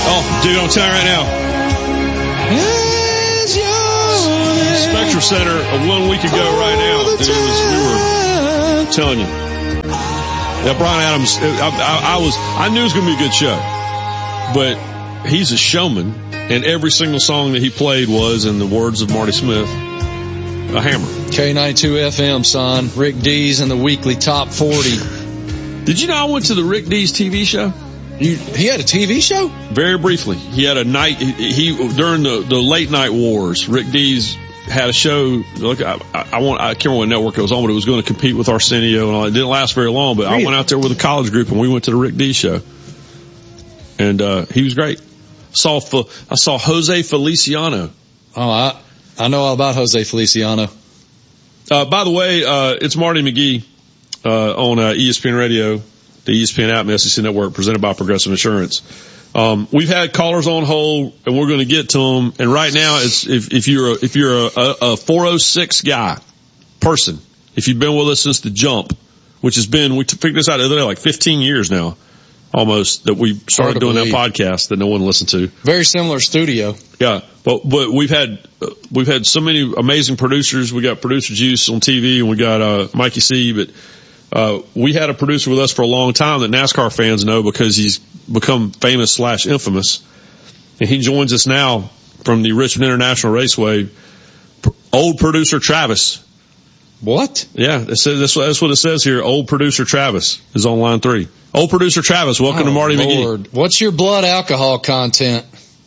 Oh, dude, I'm telling you right now. Spectrum Center 1 week ago right now. And we were telling you. Yeah, Bryan Adams, I knew it was going to be a good show. But he's a showman, and every single song that he played was, in the words of Marty Smith, a hammer. K92 FM, son. Rick Dees in the weekly top 40. Did you know I went to the Rick Dees TV show? He had a TV show? Very briefly. He had a night, during the late night wars, Rick Dees had a show. Look, I can't remember what network it was on, but it was going to compete with Arsenio and all. It didn't last very long, but really? I went out there with a college group and we went to the Rick Dees show. And he was great. I saw Jose Feliciano. Oh, I know all about Jose Feliciano. By the way, it's Marty McGee on ESPN Radio, the ESPN app, and the SEC Network, presented by Progressive Insurance. We've had callers on hold, and we're going to get to them. And right now, it's if you're a 406 person, if you've been with us since the jump, which has been, we figured this out the other day, like 15 years now. Almost, that we started doing that podcast that no one listened to. Very similar studio. Yeah. But we've had so many amazing producers. We got Producer Juice on TV and we got, Mikey C, but, we had a producer with us for a long time that NASCAR fans know because he's become famous / infamous. And he joins us now from the Richmond International Raceway. Old producer Travis. What? Yeah, that's what it says here. Old producer Travis is on line 3. Old producer Travis, welcome to Marty McGee. What's your blood alcohol content?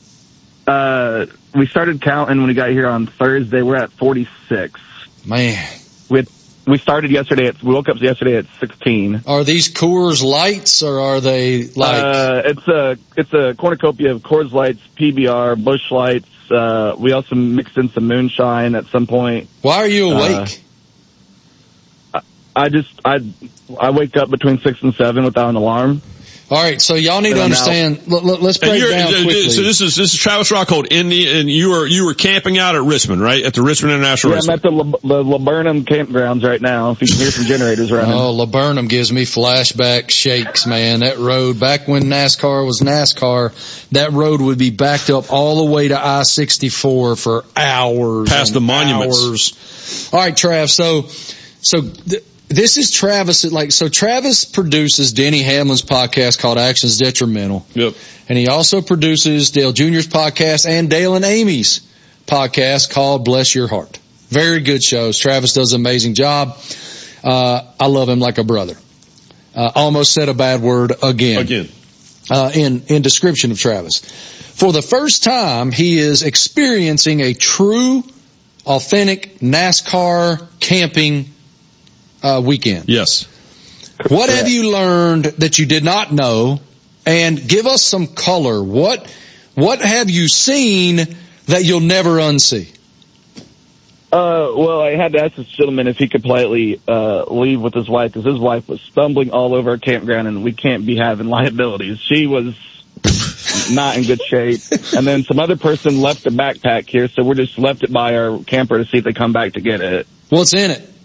We started counting when we got here on Thursday. We're at 46. Man. We started yesterday we woke up yesterday at 16. Are these Coors Lights or are they like? It's a cornucopia of Coors Lights, PBR, Busch Lights. We also mixed in some moonshine at some point. Why are you awake? I wake up between 6 and 7 without an alarm. All right, so y'all need to understand. Let's break down quickly. So this is Travis Rockhold and you were camping out at Richmond, right? At the Richmond International Raceway. I'm at the Laburnum campgrounds right now. If you can hear some generators running. Oh, Laburnum gives me flashback shakes, man. That road, back when NASCAR was NASCAR, that road would be backed up all the way to I-64 for hours. Past the monuments. All right, Trav. This is Travis. Travis produces Denny Hamlin's podcast called Actions Detrimental. Yep. And he also produces Dale Jr.'s podcast and Dale and Amy's podcast called Bless Your Heart. Very good shows. Travis does an amazing job. I love him like a brother. Almost said a bad word again. In description of Travis. For the first time, he is experiencing a true, authentic NASCAR camping weekend. Yes. What have you learned that you did not know? And give us some color. What have you seen that you'll never unsee? Well, I had to ask this gentleman if he could politely leave with his wife, because his wife was stumbling all over our campground, and we can't be having liabilities. She was not in good shape. And then some other person left a backpack here, so we're just left it by our camper to see if they come back to get it. What's in it?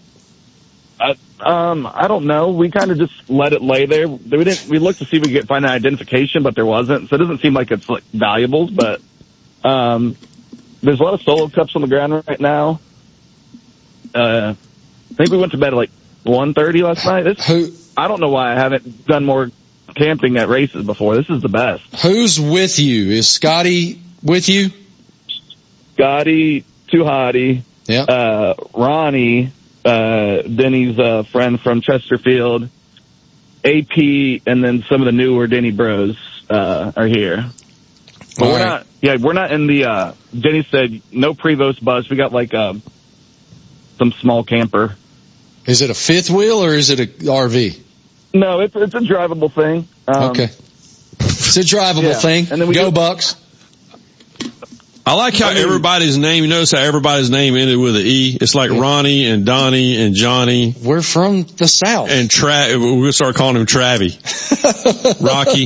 I don't know. We kind of just let it lay there. We looked to see if we could find an identification, but there wasn't. So it doesn't seem like it's like valuables, but, there's a lot of Solo cups on the ground right now. I think we went to bed at like 1:30 last night. I don't know why I haven't done more camping at races before. This is the best. Who's with you? Is Scotty with you? Scotty, Tuhati, Ronnie, Denny's friend from Chesterfield, AP, and then some of the newer Denny bros are here. But we're not in the Denny said no Prevost bus. We got like some small camper. Is it a fifth wheel or is it a RV? No, it's a drivable thing. Okay. It's a drivable thing. And then Go Bucks. I like how everybody's name, you notice how everybody's name ended with an E? It's like Ronnie and Donnie and Johnny. We're from the South. And we'll start calling him Travie. Rocky.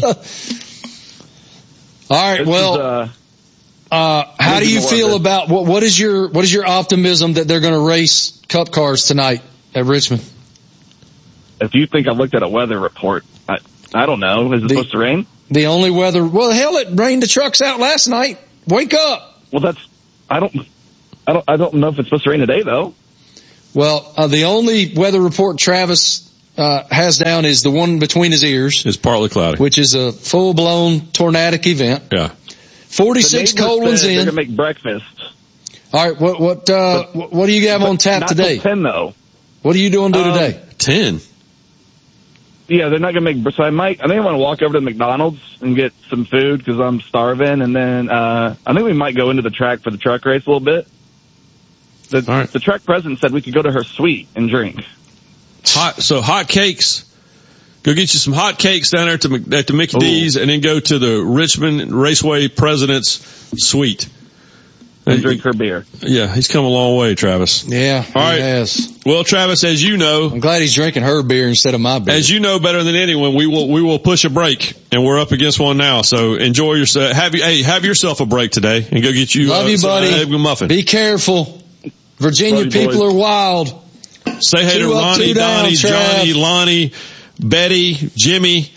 All right, well, how do you feel about, what is your optimism that they're going to race Cup cars tonight at Richmond? If you think I looked at a weather report, I don't know. Is it supposed to rain? The only weather, well, hell, it rained the trucks out last night. Wake up. Well, I don't know if it's supposed to rain today though. Well, the only weather report Travis has down is the one between his ears. It's partly cloudy. Which is a full-blown tornadic event. Yeah. 46 cold ones in. They're going to make breakfast. All right, what do you have on tap today? Not till 10 though. What are you doing today? 10. Yeah, they're not going to make, so I think I want to walk over to McDonald's and get some food because I'm starving. And then, I think we might go into the track for the truck race a little bit. The track president said we could go to her suite and drink. Hot cakes. Go get you some hot cakes down there at the Mickey D's and then go to the Richmond Raceway president's suite. And drink her beer. Yeah, he's come a long way, Travis. Yeah, all right. He has. Well, Travis, as you know, I'm glad he's drinking her beer instead of my beer. As you know better than anyone, we will push a break, and we're up against one now. So enjoy yourself. Have yourself a break today, and go get you. Love you, buddy. Egg muffin. Be careful. Virginia people are wild. Say hey to Ronnie, Donnie, Johnny, Lonnie, Betty, Jimmy.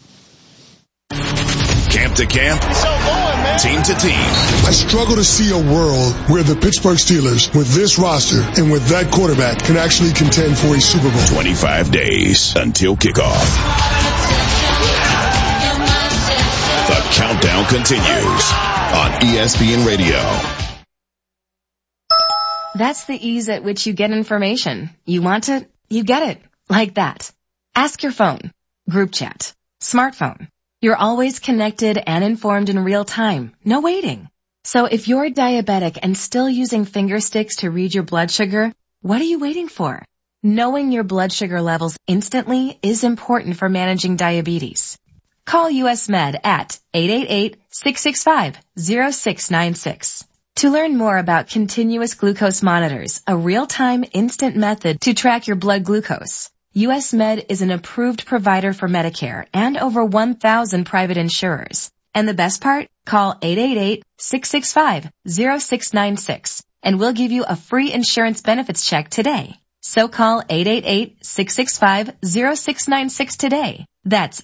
Camp to camp, team to team. I struggle to see a world where the Pittsburgh Steelers, with this roster and with that quarterback, can actually contend for a Super Bowl. 25 days until kickoff. The countdown continues on ESPN Radio. That's the ease at which you get information. You want it, you get it. Like that. Ask your phone. Group chat. Smartphone. You're always connected and informed in real time. No waiting. So if you're diabetic and still using finger sticks to read your blood sugar, what are you waiting for? Knowing your blood sugar levels instantly is important for managing diabetes. Call US Med at 888-665-0696. To learn more about continuous glucose monitors, a real-time instant method to track your blood glucose. US Med is an approved provider for Medicare and over 1,000 private insurers. And the best part? Call 888-665-0696 and we'll give you a free insurance benefits check today. So call 888-665-0696 today. That's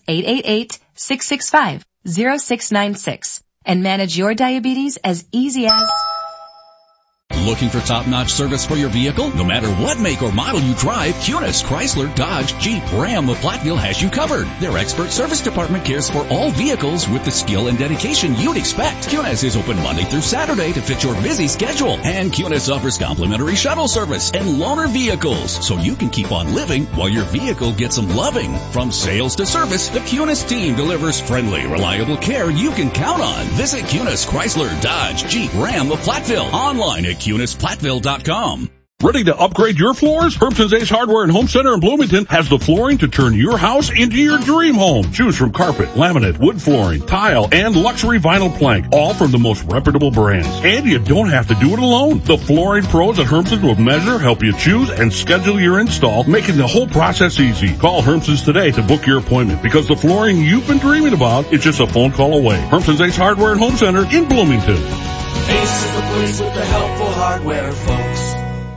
888-665-0696 and manage your diabetes as easy as... Looking for top-notch service for your vehicle? No matter what make or model you drive, Kunis, Chrysler, Dodge, Jeep, Ram of Platteville has you covered. Their expert service department cares for all vehicles with the skill and dedication you'd expect. Kunis is open Monday through Saturday to fit your busy schedule. And Kunis offers complimentary shuttle service and loaner vehicles, so you can keep on living while your vehicle gets some loving. From sales to service, the Kunis team delivers friendly, reliable care you can count on. Visit Kunis, Chrysler, Dodge, Jeep, Ram of Platteville. Online at KunisPlatteville.com. Ready to upgrade your floors? Hermson's Ace Hardware and Home Center in Bloomington has the flooring to turn your house into your dream home. Choose from carpet, laminate, wood flooring, tile, and luxury vinyl plank, all from the most reputable brands. And you don't have to do it alone. The flooring pros at Hermson's will measure, help you choose, and schedule your install, making the whole process easy. Call Hermson's today to book your appointment, because the flooring you've been dreaming about is just a phone call away. Hermson's Ace Hardware and Home Center in Bloomington. Ace is the place with the helpful hardware, folks.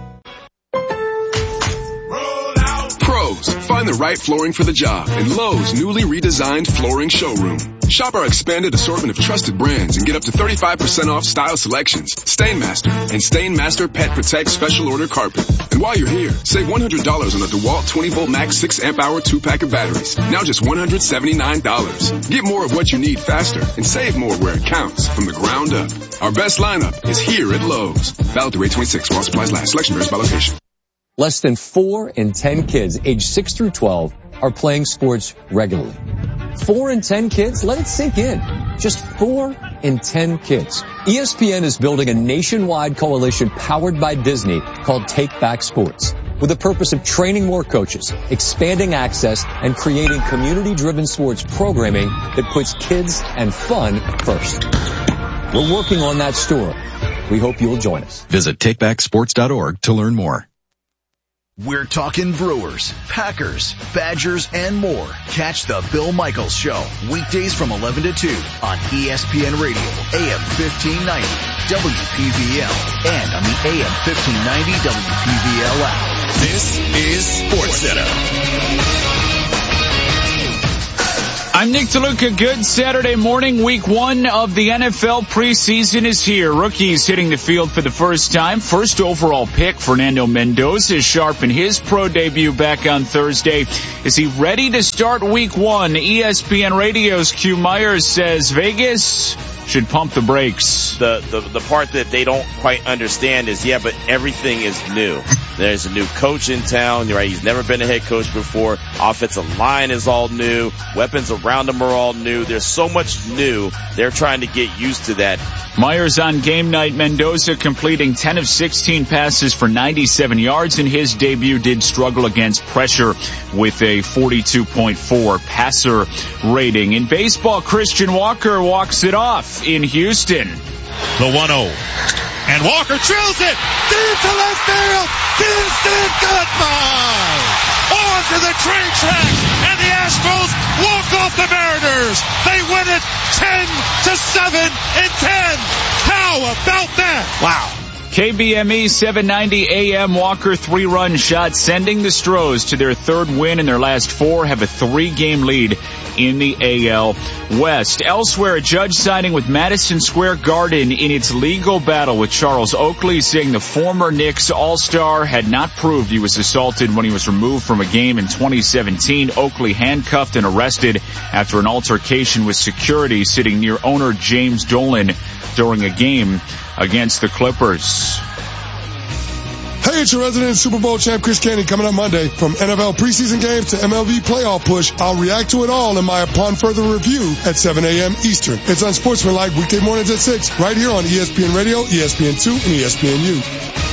Pros, find the right flooring for the job in Lowe's newly redesigned flooring showroom. Shop our expanded assortment of trusted brands and get up to 35% off style selections, Stainmaster, and Stainmaster Pet Protect Special Order Carpet. And while you're here, save $100 on the DeWalt 20-volt max 6-amp-hour 2-pack of batteries. Now just $179. Get more of what you need faster and save more where it counts from the ground up. Our best lineup is here at Lowe's. Valid through 8/26 while supplies last. Selection varies by location. Less than 4 in 10 kids aged 6 through 12 are playing sports regularly. 4 in 10 kids? Let it sink in. Just 4 in 10 kids. ESPN is building a nationwide coalition powered by Disney called Take Back Sports, with the purpose of training more coaches, expanding access, and creating community-driven sports programming that puts kids and fun first. We're working on that story. We hope you'll join us. Visit takebacksports.org to learn more. We're talking Brewers, Packers, Badgers, and more. Catch the Bill Michaels Show, weekdays from 11 to 2 on ESPN Radio, AM 1590, WPVL, and on the AM 1590 WPVL app. This is SportsCenter. I'm Nick DeLuca. Good Saturday morning. Week 1 of the NFL preseason is here. Rookies hitting the field for the first time. First overall pick, Fernando Mendoza, sharpened his pro debut back on Thursday. Is he ready to start week 1? ESPN Radio's Q Myers says Vegas should pump the brakes. The part that they don't quite understand is, but everything is new. There's a new coach in town, right? He's never been a head coach before. Offensive line is all new. Weapons around him are all new. There's so much new. They're trying to get used to that. Myers on game night. Mendoza completing 10 of 16 passes for 97 yards in his debut. Did struggle against pressure with a 42.4 passer rating. In baseball, Christian Walker walks it off in Houston. The 1-0. And Walker drills it deep to left field. Houston goodbye. On to the train tracks, and the Astros walk off the Mariners. They win it 10-7 in 10. How about that? Wow. KBME 790 AM Walker 3-run shot, sending the Stros to their 3rd win in their last 4, have a 3-game lead in the AL West. Elsewhere, a judge siding with Madison Square Garden in its legal battle with Charles Oakley, saying the former Knicks All-Star had not proved he was assaulted when he was removed from a game in 2017. Oakley handcuffed and arrested after an altercation with security sitting near owner James Dolan during a game against the Clippers. Hey, it's your resident Super Bowl champ Chris Canty coming up Monday. From NFL preseason games to MLB playoff push, I'll react to it all in my Upon Further review at 7 a.m. Eastern. It's Unsportsmanlike weekday mornings at 6, right here on ESPN Radio, ESPN2, and ESPNU.